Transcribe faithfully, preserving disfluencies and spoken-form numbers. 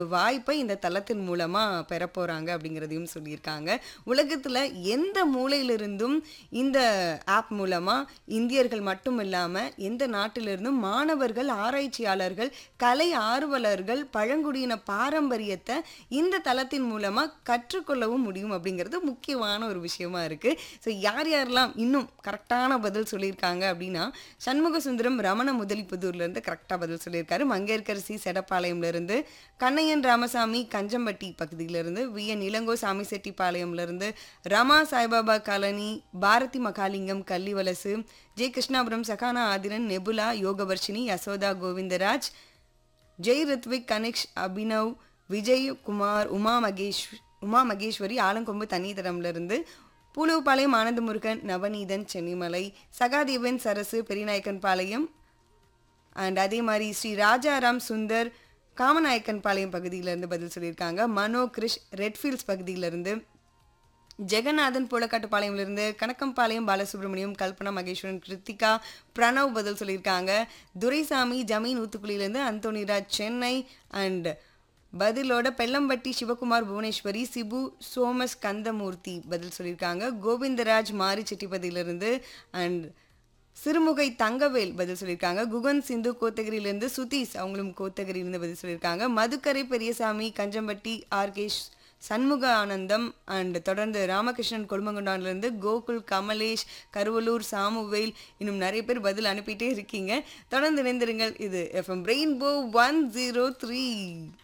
வாய்ப்பை இந்த தளத்தின் மூலமா பெறப்போறாங்க அப்படிங்கிறதையும் சொல்லியிருக்காங்க. உலகத்துல எந்த மூலையிலிருந்தும் இந்த ஆப் மூலமா இந்தியர்கள் மட்டும் இல்லாம எந்த நாட்டிலிருந்தும் மாணவர்கள், ஆராய்ச்சியாளர்கள், கலை ஆர்வலர்கள் பழங்குடியின பாரம்பரியத்தை இந்த தளத்தின் மூலமா கற்றுக்கொள்ளவும் முடியும் அப்படிங்கிறது முக்கியமான ஒரு விஷயமா இருக்கு. ஸோ யார் யாரெல்லாம் இன்னும் கரெக்டான பதில் சொல்லியிருக்காங்க அப்படின்னா, சண்முக சுந்தரம் ரமண முதலிப்புதூர்ல இருந்து கரெக்டா பதில் சொல்லியிருக்காரு. மங்கையர்கரசி செடப்பாளையம்ல இருந்து, கண்ணையன் ராமசாமி கஞ்சம்பட்டி பகுதியிலிருந்து, வி என் இளங்கோ சாமிசெட்டிப்பாளையம்ல இருந்து, Rama Saibaba colony, Bharathi Mahalingam Kallivalasu, J Krishnapuram Sahana Aadhiran, nebula Yogavarshini, Yashoda Govindaraj, Jai Rithvik, Kanish, Abhinav, Vijay Kumar, Uma Mahesh Uma Maheswari Alangombu தண்ணீதரம்ல இருந்து, பூலுவப்பாளையம் ஆனந்த முருகன், நவநீதன் சென்னிமலை, சகாதேவன் சரசு பெரியநாயக்கன் பாளையம் அண்ட் அதே மாதிரி ஸ்ரீ ராஜாராம் சுந்தர் காமநாயக்கன் பாளையம் பகுதியிலேருந்து பதில் சொல்லியிருக்காங்க. மனோ கிரிஷ் ரெட்ஃபீல்ட்ஸ் பகுதியிலேருந்து, ஜெகநாதன் பூலக்காட்டுப்பாளையம்லேருந்து, கணக்கம்பாளையம் பாலசுப்ரமணியம், கல்பனா மகேஸ்வரன், கிருத்திகா, பிரணவ் பதில் சொல்லியிருக்காங்க. துரைசாமி ஜமீன் ஊத்துக்குளியிலேருந்து, அந்தோனிராஜ் சென்னை அண்ட் பதிலோட பெல்லம்பட்டி சிவகுமார் புவனேஸ்வரி, சிபு சோமஸ் கந்தமூர்த்தி பதில் சொல்லியிருக்காங்க. கோவிந்தராஜ் மாரி செட்டிப்பதியிலிருந்து அண்ட் சிறுமுகை தங்கவேல் பதில் சொல்லியிருக்காங்க. குகன் சிந்து கோத்தகிரியிலேருந்து, சுதீஷ் அவங்களும் கோத்தகிரியிலேருந்து பதில் சொல்லியிருக்காங்க. மதுக்கரை பெரியசாமி கஞ்சம்பட்டி, ஆர்கேஷ் சண்முக ஆனந்தம் அண்ட் தொடர்ந்து ராமகிருஷ்ணன் கொழுமங்குண்டான்லேருந்து, கோகுல் கமலேஷ் கருவலூர் சாமுவேல் இன்னும் நிறைய பேர் பதில் அனுப்பிட்டே இருக்கீங்க. தொடர்ந்து இணைந்திருங்கள். இது FM rainbow one zero three.